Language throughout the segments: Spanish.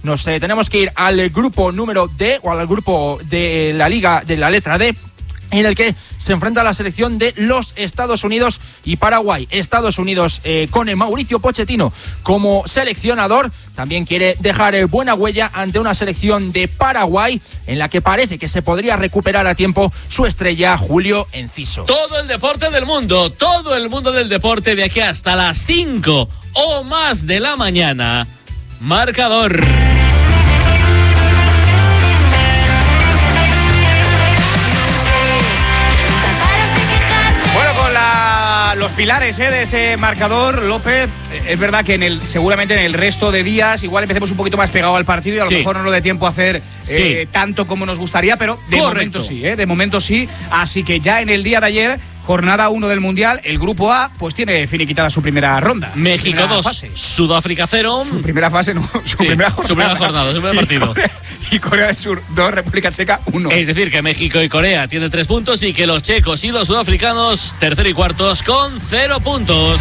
nos tenemos que ir al grupo número D, o al grupo de la liga de la letra D, en el que se enfrenta la selección de los Estados Unidos y Paraguay. Estados Unidos con Mauricio Pochettino como seleccionador también quiere dejar buena huella ante una selección de Paraguay en la que parece que se podría recuperar a tiempo su estrella Julio Enciso. Todo el deporte del mundo, todo el mundo del deporte de aquí hasta las 5 o más de la mañana. Marcador. Los pilares de este marcador, López, es verdad que seguramente en el resto de días igual empecemos un poquito más pegado al partido y a lo mejor no nos dé tiempo a hacer tanto como nos gustaría, pero de momento sí, así que ya en el día de ayer, jornada 1 del Mundial, el grupo A pues tiene finiquitada su primera ronda. México 2, Sudáfrica 0. Su primera fase, no, su primera jornada. Su primera jornada, su primer partido. Y Corea del Sur 2, República Checa 1. Es decir, que México y Corea tienen 3 puntos y que los checos y los sudafricanos, tercero y cuartos, con 0 puntos.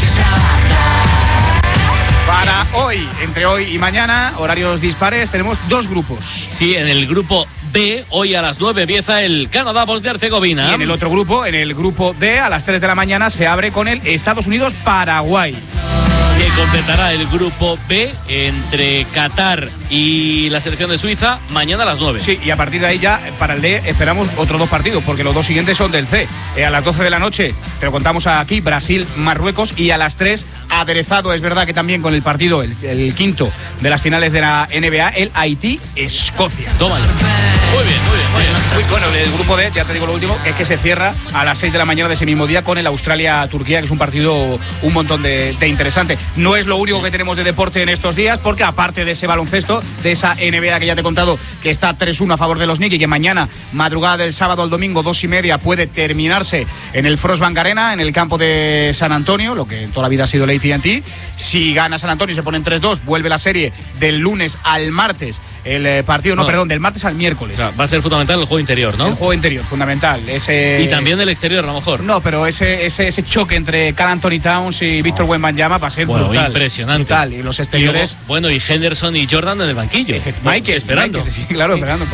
Para hoy, entre hoy y mañana, horarios dispares, tenemos 2 grupos. Sí, en el grupo B, hoy a las 9 empieza el Canadá-Bosnia-Herzegovina. Y en el otro grupo, en el grupo D, a las 3 de la mañana se abre con el Estados Unidos-Paraguay. Se completará el grupo B entre Qatar y la selección de Suiza mañana a las 9. Sí, y a partir de ahí ya para el D esperamos otros 2 partidos, porque los 2 siguientes son del C. A las 12 de la noche, te lo contamos aquí, Brasil-Marruecos, y a las 3, aderezado, es verdad que también con el partido, el quinto de las finales de la NBA, el Haití-Escocia. Tómalo. Muy bien. Bueno, el grupo D, ya te digo lo último, es que se cierra a las 6 de la mañana de ese mismo día con el Australia-Turquía, que es un partido un montón de interesante. No es lo único que tenemos de deporte en estos días, porque aparte de ese baloncesto, de esa NBA que ya te he contado, que está 3-1 a favor de los Knicks y que mañana, madrugada del sábado al domingo, 2:30, puede terminarse en el Frostbank Arena, en el campo de San Antonio, lo que toda la vida ha sido el AT&T. Si gana San Antonio y se ponen 3-2, vuelve la serie del lunes al martes. El partido, del martes al miércoles. Claro, va a ser fundamental el juego interior, ¿no? El juego interior, fundamental. Y también el exterior, a lo mejor. No, pero ese choque entre Karl Anthony Towns y Víctor Wembanyama va a ser brutal. Impresionante. Brutal. Y los exteriores. Y Henderson y Jordan en el banquillo. Michael, esperando. Sí, claro, esperando.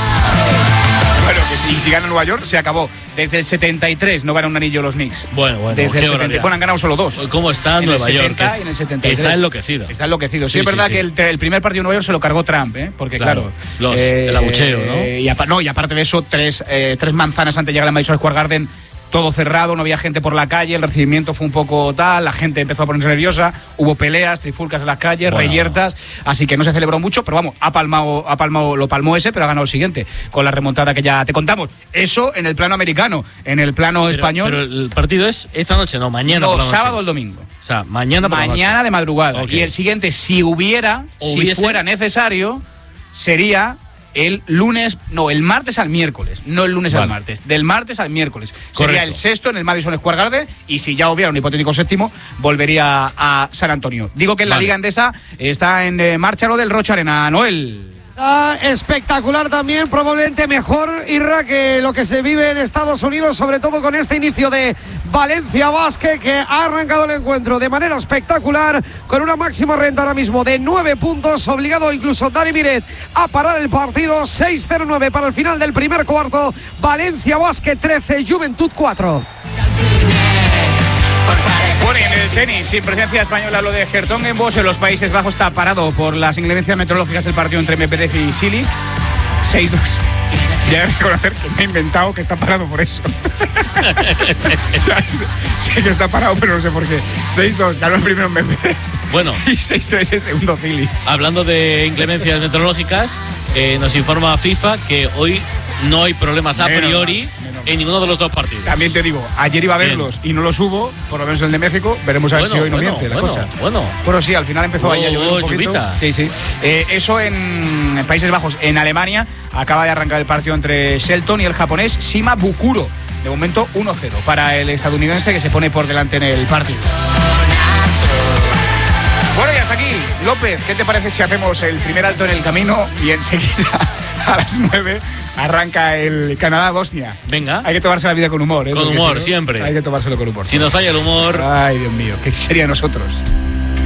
Bueno, que si gana Nueva York, se acabó. Desde el 73 no ganan un anillo los Knicks. Bueno. Desde el 70, han ganado solo 2. ¿Cómo está Nueva York? Y en el 73. Está enloquecido. Sí, es verdad que el primer partido de Nueva York se lo cargó Trump, porque claro. El abucheo, ¿no? Y aparte de eso, tres manzanas antes de llegar al Madison Square Garden, todo cerrado, no había gente por la calle, el recibimiento fue un poco tal, la gente empezó a ponerse nerviosa, hubo peleas, trifulcas en las calles, reyertas, así que no se celebró mucho, pero vamos, lo palmó ese, pero ha ganado el siguiente, con la remontada que ya te contamos. Eso en el plano americano, en el plano español. Pero el partido es esta noche, no, mañana por la noche. Sábado o el domingo. O sea, mañana por la noche. Mañana de madrugada. Okay. Y el siguiente, si fuera necesario, sería el martes al miércoles, no el lunes al martes, del martes al miércoles. Correcto. Sería el sexto en el Madison Square Garden y si ya hubiera un hipotético séptimo, volvería a San Antonio. Digo que en la Liga Endesa está en marcha lo del Rocha Arena, Noel. Espectacular también, probablemente mejor, Irra, que lo que se vive en Estados Unidos, sobre todo con este inicio de Valencia Basket, que ha arrancado el encuentro de manera espectacular, con una máxima renta ahora mismo de 9 puntos, obligado incluso Dani Miret a parar el partido. 6-0-9 para el final del primer cuarto. Valencia Basket 13, Juventud 4. Bueno, y en el tenis, sin presencia española, lo de Hertogenbosch en los Países Bajos está parado por las inclemencias meteorológicas el partido entre Medvedev y Sili. 6-2. Ya he de reconocer que me he inventado que está parado por eso. Sé que está parado, pero no sé por qué. 6-2, ganó el primero Medvedev. Bueno. Y 6-3 el segundo Silis. Hablando de inclemencias meteorológicas, nos informa FIFA que hoy no hay problemas a priori en ninguno de los 2 partidos. También te digo, ayer iba a verlos y no los hubo, por lo menos el de México. Veremos a ver si hoy no miente la cosa. Bueno, sí, al final empezó ahí a llover un poquito. Sí. Eso en Países Bajos. En Alemania acaba de arrancar el partido entre Shelton y el japonés Shima Bukuro. De momento 1-0 para el estadounidense, que se pone por delante en el partido. Bueno, y hasta aquí, López, ¿qué te parece si hacemos el primer alto en el camino y enseguida a las 9 arranca el Canadá-Bosnia? Venga. Hay que tomarse la vida con humor, ¿eh? Con humor, si no, siempre. Hay que tomárselo con humor. Si nos falla el humor. Ay, Dios mío, ¿qué sería de nosotros?